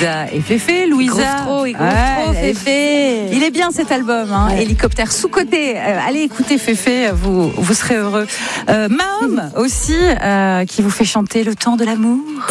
Louisa et Féfé. Louisa, il groove trop, Féfé. Il est bien cet album, hein. Ouais. Hélicoptère sous-côté. Allez écouter Féfé, vous serez heureux. Mahom aussi, qui vous fait chanter Le temps de l'amour.